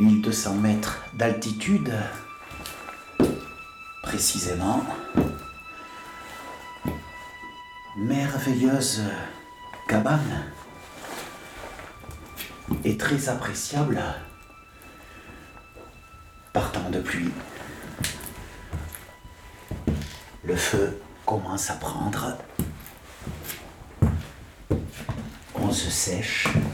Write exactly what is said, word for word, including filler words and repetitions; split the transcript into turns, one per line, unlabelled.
mille deux cents mètres d'altitude, précisément. Merveilleuse cabane et très appréciable par temps de pluie. Le feu commence à prendre. On se sèche.